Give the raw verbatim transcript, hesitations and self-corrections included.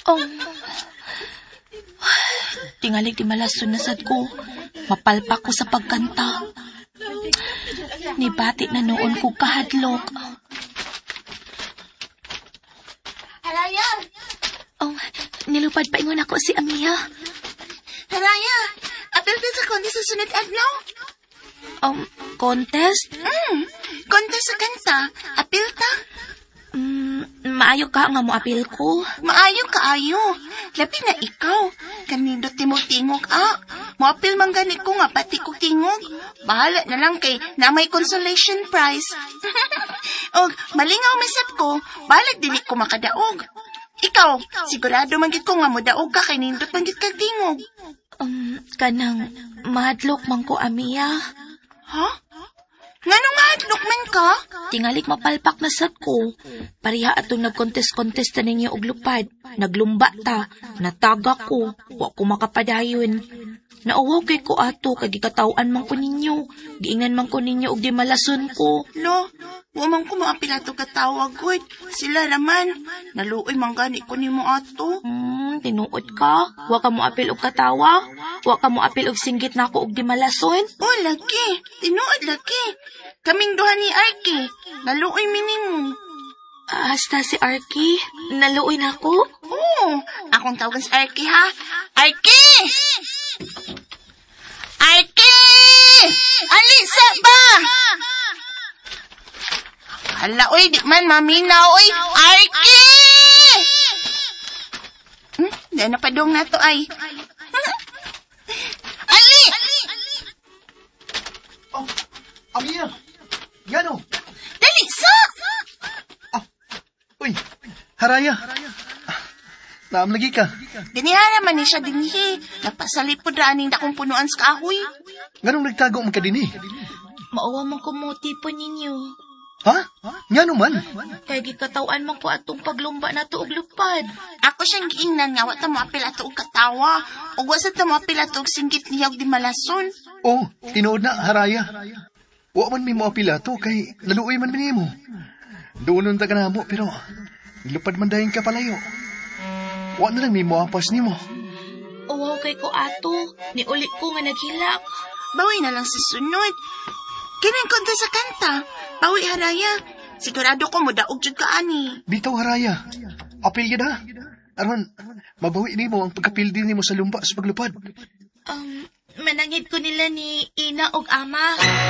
Oh. Tingalig di malason na sad ko. Mapalpak ko sa pagkanta. Nibati na noon ko kahadlok. Haraya! Oh, nilupad pa ingon ako si Amiya. Haraya! Apil ka sa contest sa sunod adlaw? Um, contest? Hmm, contest sa kanta. Apil ta? Mm, maayo ka nga mo apil ko. Maayo kaayo. Labi na ikaw. Kanindot ti mo tingog, ah. Moapil man gani ko nga, pati ko tingog. Bahala na lang kay na may consolation prize. Og, malingaw misap ko, balag dili ko makadaog. Ikaw, sigurado manggit ko nga mo daog ka kay nindot manggit kag tingog. Um, kanang mahadlok man ko, Amiya. Ha? Ngano nga hadlokman ka? Tingalig mapalpak na sad ko. Pariha atong nag-contest-contest na ninyo og lupad. Naglumba ta. Nataga ko. Wa ko makapadayon. Nauwaw kay ko ato kay gikatawan man ko ninyo. Giingnan man ko ninyo og di malason ko. Lo, wa man ko maapil ato katawag, good. Sila raman. Naluoy man gani ko nimo ato. Hmm, tinuod ka? Wa ka mo apil og katawa? Wa ka mo apil og singgit nako og di malason? Oh, lagi. Tinuod lagi. Kaming duha ni Arky. Naluoy minimo. Hasta si Arky? Naluoy na ako? Oo. Akong tawagan si Arky, ha? Arky! Arky! Alisa ba? Hala, oy, di man maminaw, oy. Arky! Hmm? Di na padong na to, ay. Ali! Oh, Amiya! Yano! Dali, sak! Ah, uy, Haraya! Ah, naam lagi ka. Ganihara man ni siya dinhi. Napasalipod raaning dakong punuan sa kahoy. Nganong nagtago mo ka din eh? Mauwa man ko mo tipo ninyo. Ha? Ngano man? Kay gikatawan man ko atong paglumba na to og lupad. Ako siyang giingnan nga, wata mo apil ato og katawa. O wasa ta mo apil ato og singgit niya og di malason. Oh, tinuod na, Haraya. Wa man mi mo apilato kay laluoy man minimo. Doonon ta kanamo pero nilupad man dayon ka palayo. Wa na lang mi mo apas nimo. Uwaw kay ko ato. Niuli ko nga naghilak. Bawi na lang sa sunod. Kining konta sa kanta. Bawi, Haraya. Sigurado ko mo daog jud ka ani. Bitaw, Haraya. Apil yun ha. Aron, mabawi nimo ang pagkapil din nimo sa lumba sa paglupad. Um, manangit ko nila ni Ina og Ama.